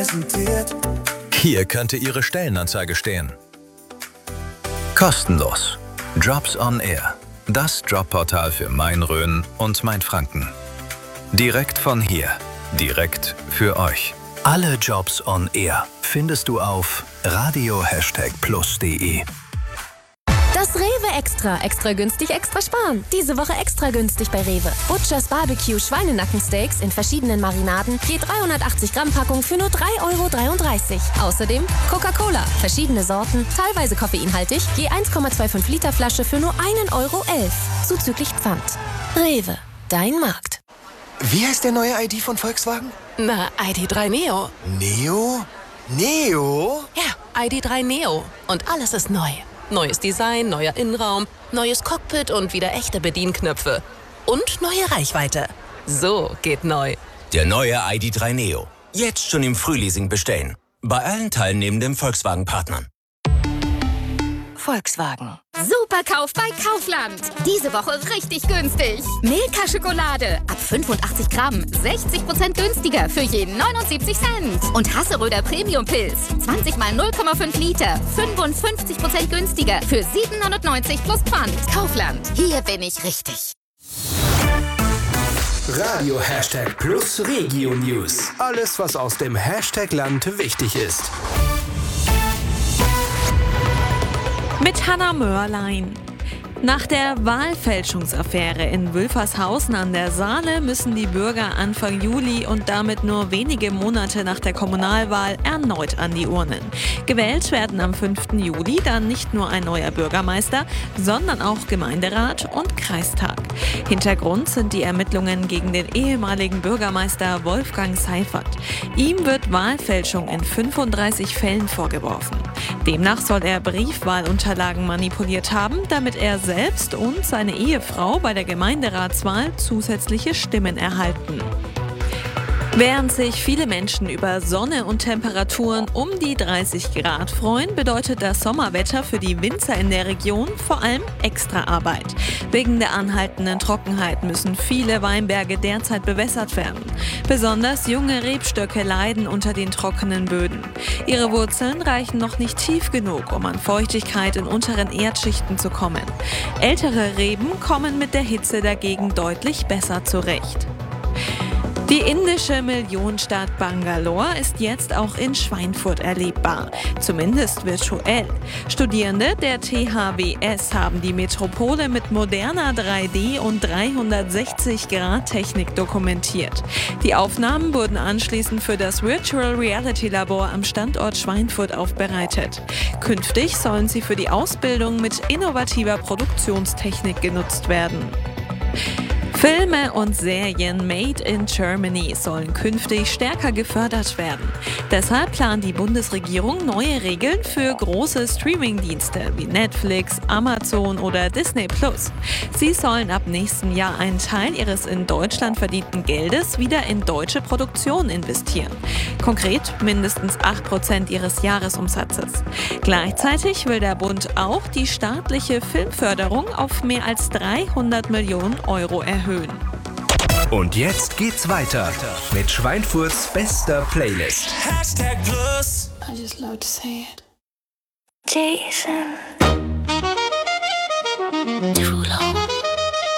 präsentiert. Hier könnte Ihre Stellenanzeige stehen. Kostenlos. Jobs on Air. Das Jobportal für Main-Rhön und Main-Franken. Direkt von hier. Direkt für euch. Alle Jobs on Air findest du auf radio++de. Das Rewe Extra. Extra günstig, extra sparen. Diese Woche extra günstig bei Rewe. Butchers Barbecue Schweinenackensteaks in verschiedenen Marinaden. Je 380 Gramm Packung für nur 3,33 €. Außerdem Coca-Cola. Verschiedene Sorten, teilweise koffeinhaltig. Je 1,25 Liter Flasche für nur 1,11 €. Zuzüglich Pfand. Rewe. Dein Markt. Wie heißt der neue ID von Volkswagen? Na, ID.3 Neo. Neo? Neo? Ja, ID.3 Neo. Und alles ist neu. Neues Design, neuer Innenraum, neues Cockpit und wieder echte Bedienknöpfe. Und neue Reichweite. So geht neu. Der neue ID.3 Neo. Jetzt schon im Frühleasing bestellen. Bei allen teilnehmenden Volkswagen-Partnern. Volkswagen. Superkauf bei Kaufland. Diese Woche richtig günstig. Milka-Schokolade ab 85 Gramm. 60% günstiger für jeden 79 Cent. Und Hasseröder Premium-Pilz. 20 mal 0,5 Liter. 55% günstiger für 7,99 plus Pfand. Kaufland. Hier bin ich richtig. Radio #+ Regio News. Alles, was aus dem Hashtag-Land wichtig ist. Mit Hannah Mörlein. Nach der Wahlfälschungsaffäre in Wülfershausen an der Saale müssen die Bürger Anfang Juli und damit nur wenige Monate nach der Kommunalwahl erneut an die Urnen. Gewählt werden am 5. Juli dann nicht nur ein neuer Bürgermeister, sondern auch Gemeinderat und Kreistag. Hintergrund sind die Ermittlungen gegen den ehemaligen Bürgermeister Wolfgang Seifert. Ihm wird Wahlfälschung in 35 Fällen vorgeworfen. Demnach soll er Briefwahlunterlagen manipuliert haben, damit er selbst und seine Ehefrau bei der Gemeinderatswahl zusätzliche Stimmen erhalten. Während sich viele Menschen über Sonne und Temperaturen um die 30 Grad freuen, bedeutet das Sommerwetter für die Winzer in der Region vor allem Extraarbeit. Wegen der anhaltenden Trockenheit müssen viele Weinberge derzeit bewässert werden. Besonders junge Rebstöcke leiden unter den trockenen Böden. Ihre Wurzeln reichen noch nicht tief genug, um an Feuchtigkeit in unteren Erdschichten zu kommen. Ältere Reben kommen mit der Hitze dagegen deutlich besser zurecht. Die indische Millionenstadt Bangalore ist jetzt auch in Schweinfurt erlebbar, zumindest virtuell. Studierende der THWS haben die Metropole mit moderner 3D- und 360-Grad-Technik dokumentiert. Die Aufnahmen wurden anschließend für das Virtual Reality Labor am Standort Schweinfurt aufbereitet. Künftig sollen sie für die Ausbildung mit innovativer Produktionstechnik genutzt werden. Filme und Serien made in Germany sollen künftig stärker gefördert werden. Deshalb plant die Bundesregierung neue Regeln für große Streamingdienste wie Netflix, Amazon oder Disney+. Sie sollen ab nächstem Jahr einen Teil ihres in Deutschland verdienten Geldes wieder in deutsche Produktion investieren. Konkret mindestens 8% ihres Jahresumsatzes. Gleichzeitig will der Bund auch die staatliche Filmförderung auf mehr als 300 Millionen Euro erhöhen. Und jetzt geht's weiter mit Schweinfurts bester Playlist. #Plus. I just love to say it. Jason. Too long.